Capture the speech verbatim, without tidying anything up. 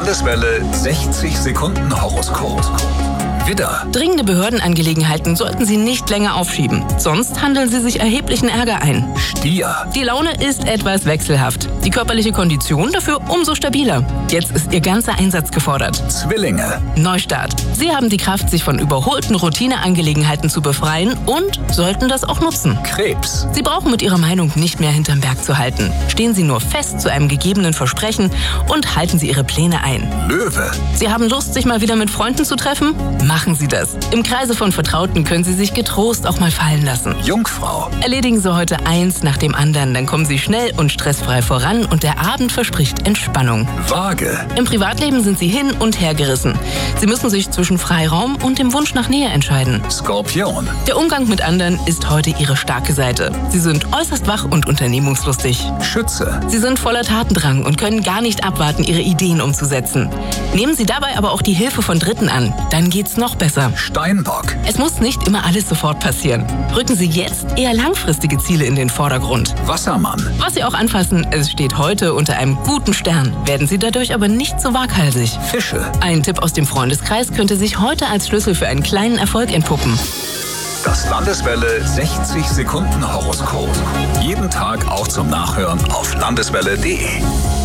Landeswelle sechzig Sekunden Horoskop. Widder. Dringende Behördenangelegenheiten sollten Sie nicht länger aufschieben. Sonst handeln Sie sich erheblichen Ärger ein. Stier. Die Laune ist etwas wechselhaft. Die körperliche Kondition dafür umso stabiler. Jetzt ist Ihr ganzer Einsatz gefordert. Zwillinge. Neustart. Sie haben die Kraft, sich von überholten Routineangelegenheiten zu befreien und sollten das auch nutzen. Krebs. Sie brauchen mit Ihrer Meinung nicht mehr hinterm Berg zu halten. Stehen Sie nur fest zu einem gegebenen Versprechen und halten Sie Ihre Pläne ein. Löwe. Sie haben Lust, sich mal wieder mit Freunden zu treffen? Machen Sie das. Im Kreise von Vertrauten können Sie sich getrost auch mal fallen lassen. Jungfrau. Erledigen Sie heute eins nach dem anderen, dann kommen Sie schnell und stressfrei voran und der Abend verspricht Entspannung. Waage. Im Privatleben sind Sie hin und her gerissen. Sie müssen sich zwischen Freiraum und dem Wunsch nach Nähe entscheiden. Skorpion. Der Umgang mit anderen ist heute Ihre starke Seite. Sie sind äußerst wach und unternehmungslustig. Schütze. Sie sind voller Tatendrang und können gar nicht abwarten, Ihre Ideen umzusetzen. Nehmen Sie dabei aber auch die Hilfe von Dritten an. Dann geht's noch besser. Steinbock. Es muss nicht immer alles sofort passieren. Rücken Sie jetzt eher langfristige Ziele in den Vordergrund. Wassermann. Was Sie auch anfassen, es steht heute unter einem guten Stern. Werden Sie dadurch aber nicht so waghalsig. Fische. Ein Tipp aus dem Freundeskreis könnte sich heute als Schlüssel für einen kleinen Erfolg entpuppen. Das Landeswelle sechzig Sekunden Horoskop. Jeden Tag auch zum Nachhören auf landeswelle punkt de.